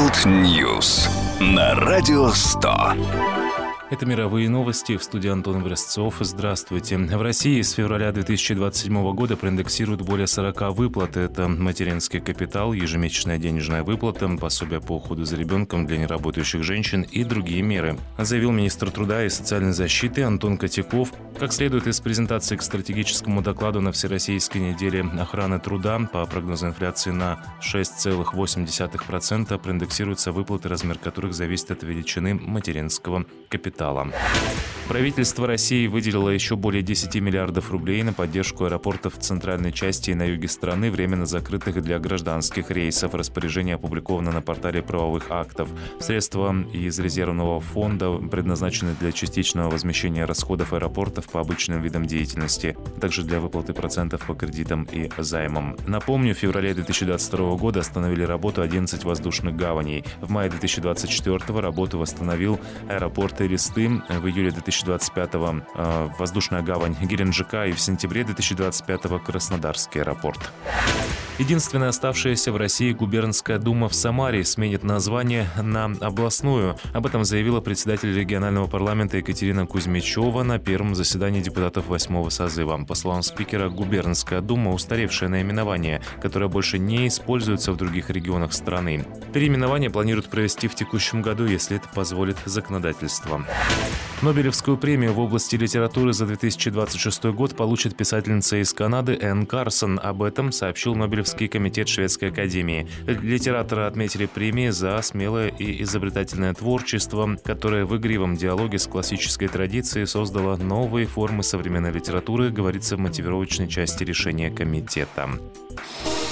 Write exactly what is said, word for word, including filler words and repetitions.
World News на Радио сто. Это мировые новости. В студии Антон Вересцов. Здравствуйте. В России с февраля две тысячи двадцать седьмого года проиндексируют более сорока выплат. Это материнский капитал, ежемесячная денежная выплата, пособие по уходу за ребенком для неработающих женщин и другие меры, заявил министр труда и социальной защиты Антон Котяков. Как следует из презентации к стратегическому докладу на Всероссийской неделе охраны труда, по прогнозу инфляции на шесть целых восемь десятых процента проиндексируются выплаты, размер которых зависит от величины материнского капитала. Правительство России выделило еще более десяти миллиардов рублей на поддержку аэропортов в центральной части и на юге страны, временно закрытых для гражданских рейсов. Распоряжение опубликовано на портале правовых актов. Средства из резервного фонда предназначены для частичного возмещения расходов аэропортов по обычным видам деятельности, а также для выплаты процентов по кредитам и займам. Напомню, в феврале две тысячи двадцать второго года остановили работу одиннадцать воздушных гаваней. В мае две тысячи двадцать четвёртого работу восстановил аэропорт Элисты. В июле две тысячи двадцать пятого э, воздушная гавань Геленджика и в сентябре две тысячи двадцать пятого Краснодарский аэропорт. Единственная оставшаяся в России губернская дума в Самаре сменит название на областную. Об этом заявила председатель регионального парламента Екатерина Кузьмичева на первом заседании депутатов восьмого созыва. По словам спикера, губернская дума – устаревшее наименование, которое больше не используется в других регионах страны. Переименование планируют провести в текущем году, если это позволит законодательство. Нобелевскую премию в области литературы за две тысячи двадцать шестой год получит писательница из Канады Энн Карсон. Об этом сообщил Нобелевский комитет Шведской академии. Литератора отметили премии за смелое и изобретательное творчество, которое в игривом диалоге с классической традицией создало новые формы современной литературы, говорится в мотивировочной части решения комитета.